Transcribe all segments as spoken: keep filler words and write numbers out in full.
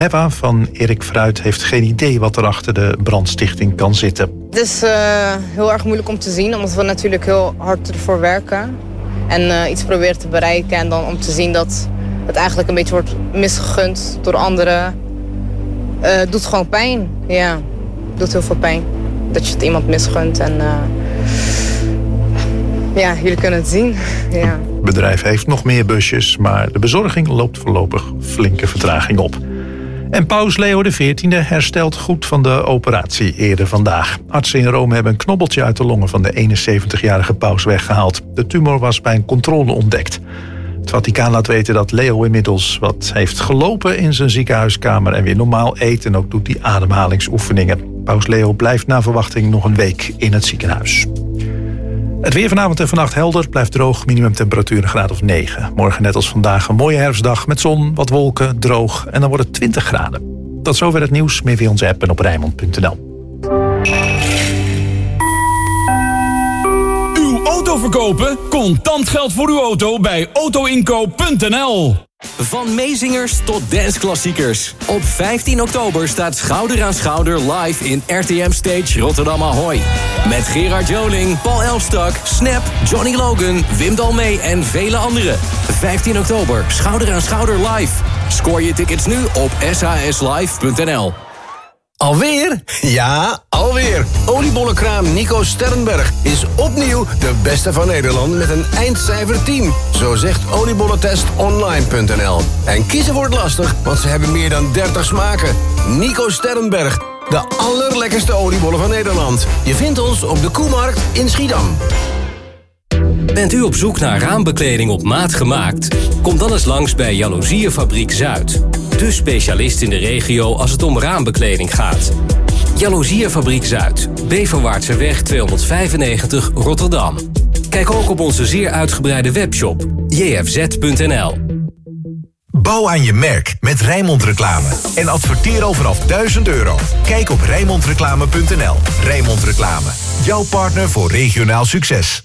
Eva van Erik Fruit heeft geen idee wat er achter de brandstichting kan zitten. Het is uh, heel erg moeilijk om te zien, omdat we natuurlijk heel hard ervoor werken. En uh, iets proberen te bereiken en dan om te zien dat het eigenlijk een beetje wordt misgegund door anderen. Uh, doet gewoon pijn, ja. Doet heel veel pijn. Dat je het iemand misgunt en uh, ja, jullie kunnen het zien. Ja. Het bedrijf heeft nog meer busjes, maar de bezorging loopt voorlopig flinke vertraging op. En paus Leo de veertiende herstelt goed van de operatie eerder vandaag. Artsen in Rome hebben een knobbeltje uit de longen van de eenenzeventigjarige paus weggehaald. De tumor was bij een controle ontdekt. Het Vaticaan laat weten dat Leo inmiddels wat heeft gelopen in zijn ziekenhuiskamer en weer normaal eet en ook doet hij ademhalingsoefeningen. Paus Leo blijft naar verwachting nog een week in het ziekenhuis. Het weer vanavond en vannacht helder, blijft droog, minimumtemperatuur een graad of negen. Morgen net als vandaag een mooie herfstdag met zon, wat wolken, droog en dan wordt het twintig graden. Tot zover het nieuws, meer via onze app en op Rijnmond punt n l. Uw auto verkopen? Contant geld voor uw auto bij autoinkoop punt n l. Van meezingers tot danceklassiekers. Op vijftien oktober staat Schouder aan Schouder live in R T M Stage Rotterdam Ahoy. Met Gerard Joling, Paul Elstak, Snap, Johnny Logan, Wim Dalmee en vele anderen. vijftien oktober, Schouder aan Schouder live. Scoor je tickets nu op s h s live punt n l. Alweer? Ja, alweer. Oliebollenkraam Nico Sterrenberg is opnieuw de beste van Nederland met een eindcijfer tien. Zo zegt oliebollentest online punt n l. En kiezen wordt lastig, want ze hebben meer dan dertig smaken. Nico Sterrenberg, de allerlekkerste oliebollen van Nederland. Je vindt ons op de Koemarkt in Schiedam. Bent u op zoek naar raambekleding op maat gemaakt? Kom dan eens langs bij Jaloezieënfabriek Zuid. De specialist in de regio als het om raambekleding gaat. Jaloezieënfabriek Zuid, Beverwaartseweg tweehonderdvijfennegentig Rotterdam. Kijk ook op onze zeer uitgebreide webshop j f z punt n l. Bouw aan je merk met Rijnmond Reclame. En adverteer al vanaf duizend euro. Kijk op rijnmond reclame punt n l. Rijnmond Reclame, jouw partner voor regionaal succes.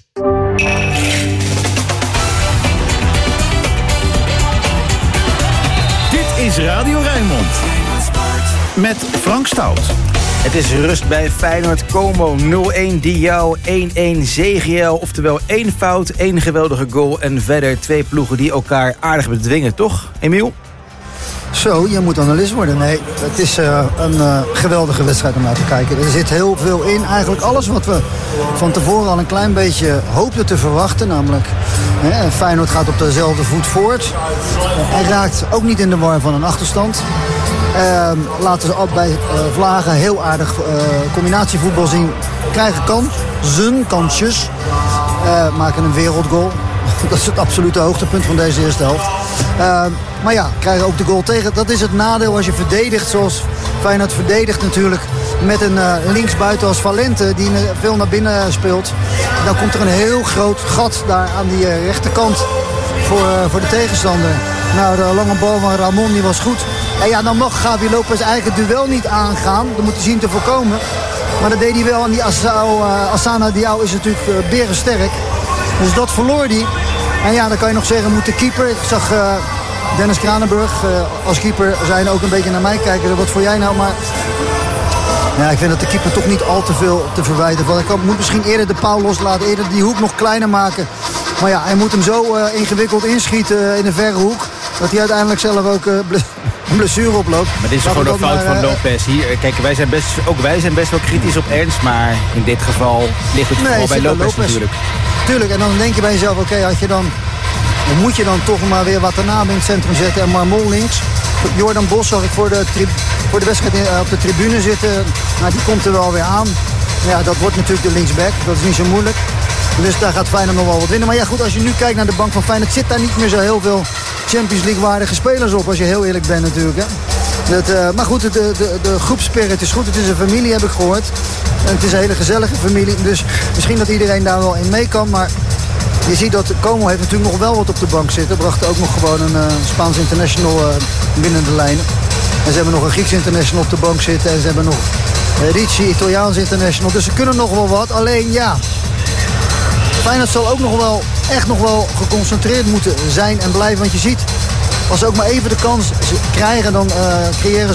Dit is Radio Rijnmond. Met Frank Stout. Het is rust bij Feyenoord Como. nul-een Diao, één-één Zegiel. Oftewel één fout, één geweldige goal. En verder twee ploegen die elkaar aardig bedwingen, toch, Emiel? Zo, je moet analist worden. Nee, het is uh, een uh, geweldige wedstrijd om naar te kijken. Er zit heel veel in. Eigenlijk alles wat we van tevoren al een klein beetje hoopten te verwachten. Namelijk, hè, Feyenoord gaat op dezelfde voet voort. Hij raakt ook niet in de war van een achterstand. Uh, laten ze al bij uh, Vlagen heel aardig uh, combinatievoetbal zien. Krijgen kansen, kansjes. Uh, maken een wereldgoal. Dat is het absolute hoogtepunt van deze eerste helft. Uh, maar ja, krijgen ook de goal tegen. Dat is het nadeel als je verdedigt zoals Feyenoord verdedigt natuurlijk. Met een uh, linksbuiten als Valente die veel naar binnen speelt. Dan komt er een heel groot gat daar aan die uh, rechterkant voor, uh, voor de tegenstander. Nou, de lange bal van Ramon die was goed. En ja, dan mag Gavi Lopez eigenlijk het duel niet aangaan. Dat moet hij zien te voorkomen. Maar dat deed hij wel. En die Asao, uh, Asana Diao is natuurlijk uh, berensterk. Dus dat verloor hij. En ja, dan kan je nog zeggen, moet de keeper. Ik zag uh, Dennis Kranenburg uh, als keeper zijn ook een beetje naar mij kijken. Wat voor jij nou? Maar ja, ik vind dat de keeper toch niet al te veel te verwijten. Want ik moet misschien eerder de paal loslaten. Eerder die hoek nog kleiner maken. Maar ja, hij moet hem zo uh, ingewikkeld inschieten in de verre hoek. Dat hij uiteindelijk zelf ook uh, een blessure oploopt. Maar dit is Laten gewoon een fout maar, van uh, Lopez. Hier, kijk, wij zijn best, ook wij zijn best wel kritisch op Ernst. Maar in dit geval ligt het vooral nee, bij Lopez, Lopez natuurlijk. Tuurlijk, en dan denk je bij jezelf, oké, okay, je dan, dan moet je dan toch maar weer Watanabe in het centrum zetten en Marmol links. Jordan Bos zag ik voor de, tri- voor de wedstrijd in, uh, op de tribune zitten. Nou, die komt er wel weer aan. Ja, dat wordt natuurlijk de linksback, dat is niet zo moeilijk. Dus daar gaat Feyenoord nog wel wat winnen. Maar ja goed, als je nu kijkt naar de bank van Feyenoord, zit daar niet meer zo heel veel Champions League waardige spelers op, als je heel eerlijk bent natuurlijk. Hè. Dat, uh, maar goed, de, de, de groepspirit is goed. Het is een familie, heb ik gehoord. En het is een hele gezellige familie. Dus misschien dat iedereen daar wel in mee kan. Maar je ziet dat Como heeft natuurlijk nog wel wat op de bank zitten. Bracht ook nog gewoon een uh, Spaans international uh, binnen de lijnen. En ze hebben nog een Grieks international op de bank zitten. En ze hebben nog uh, Ricci, Italiaans international. Dus ze kunnen nog wel wat. Alleen ja, Feyenoord zal ook nog wel echt nog wel geconcentreerd moeten zijn en blijven. Want je ziet, als ze ook maar even de kans krijgen, dan uh, creëren